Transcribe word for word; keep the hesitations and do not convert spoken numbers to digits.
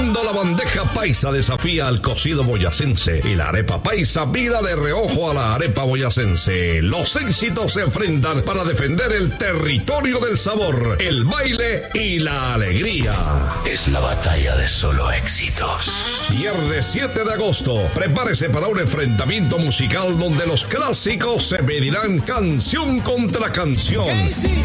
Cuando la bandeja paisa desafía al cocido boyacense y la arepa paisa mira de reojo a la arepa boyacense, los éxitos se enfrentan para defender el territorio del sabor, el baile y la alegría. Es la batalla de solo éxitos. Viernes siete de agosto, prepárese para un enfrentamiento musical donde los clásicos se medirán canción contra canción.